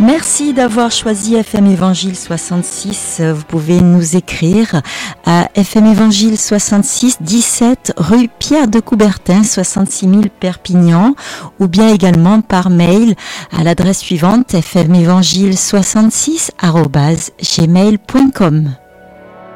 Merci d'avoir choisi FM Évangile 66. Vous pouvez nous écrire à FM Évangile 66, 17 rue Pierre de Coubertin, 66 000 Perpignan, ou bien également par mail à l'adresse suivante fmévangile66@gmail.com.